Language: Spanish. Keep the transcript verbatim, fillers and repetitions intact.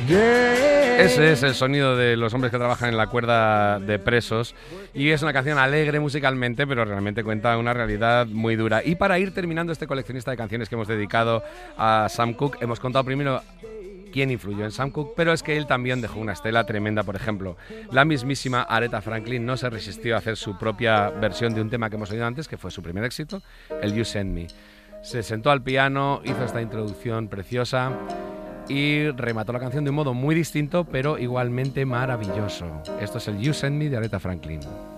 Ese es el sonido de los hombres que trabajan en la cuerda de Presos y es una canción alegre musicalmente, pero realmente cuenta una realidad muy dura. Y para ir terminando este coleccionista de canciones que hemos dedicado a Sam Cooke, hemos contado primero quién influyó en Sam Cooke, pero es que él también dejó una estela tremenda. Por ejemplo, la mismísima Aretha Franklin no se resistió a hacer su propia versión de un tema que hemos oído antes, que fue su primer éxito, el You Send Me. Se sentó al piano, hizo esta introducción preciosa y remató la canción de un modo muy distinto, pero igualmente maravilloso. Esto es el You Send Me de Aretha Franklin.